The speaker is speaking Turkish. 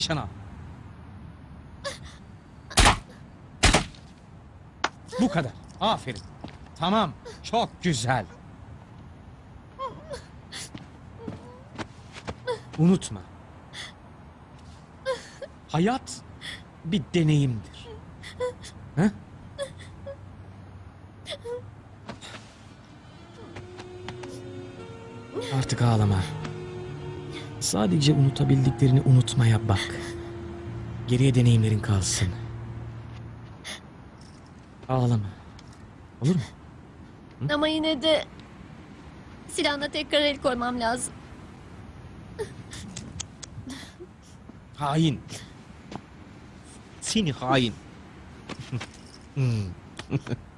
Şana. Bu kadar. Aferin. Tamam. Çok güzel. Unutma. Hayat bir deneyimdir. He? Artık ağlama. Sadece unutabildiklerini unutmaya bak. Geriye deneyimlerin kalsın. Ağlama. Olur mu? Ama yine de silahına tekrar el koymam lazım. Hain. Seni hain.